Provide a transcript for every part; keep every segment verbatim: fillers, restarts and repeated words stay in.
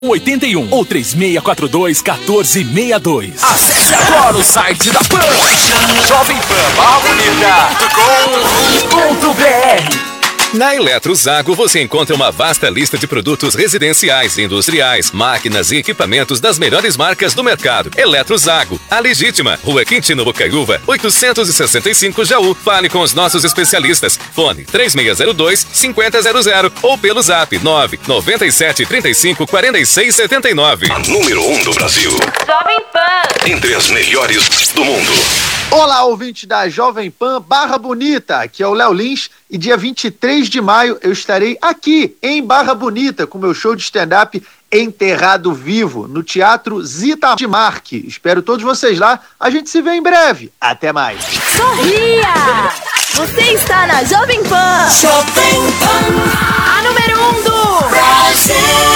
oitenta e um ou três seis quatro dois, um quatro seis dois. Acesse agora o site da Pan, jovem pan barra bonita ponto com ponto br. Na Eletrozago você encontra uma vasta lista de produtos residenciais, industriais, máquinas e equipamentos das melhores marcas do mercado. Eletrozago, a legítima, Rua Quintino Bocaiúva, oitocentos e sessenta e cinco Jaú. Fale com os nossos especialistas. Fone três seis zero dois, cinco zero zero zero ou pelo zap nove nove sete, três cinco, quatro seis sete nove. A número um do Brasil. Jovem Pan. Entre as melhores do mundo. Olá, ouvinte da Jovem Pan Barra Bonita, aqui é o Léo Lins e dia vinte e três de maio eu estarei aqui em Barra Bonita com meu show de stand-up Enterrado Vivo, no Teatro Zita de Marque. Espero todos vocês lá, a gente se vê em breve. Até mais. Sorria! Você está na Jovem Pan. Jovem Pan, a número um do Brasil.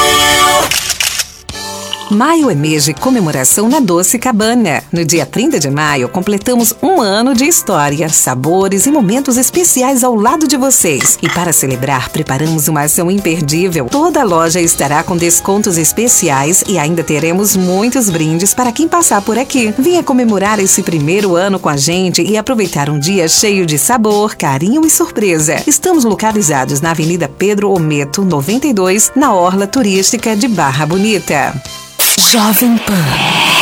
Maio é mês de comemoração na Doce Cabana. No dia trinta de maio, completamos um ano de história, sabores e momentos especiais ao lado de vocês. E para celebrar, preparamos uma ação imperdível. Toda a loja estará com descontos especiais e ainda teremos muitos brindes para quem passar por aqui. Venha comemorar esse primeiro ano com a gente e aproveitar um dia cheio de sabor, carinho e surpresa. Estamos localizados na Avenida Pedro Ometo, noventa e dois, na Orla Turística de Barra Bonita. Jovem Pan.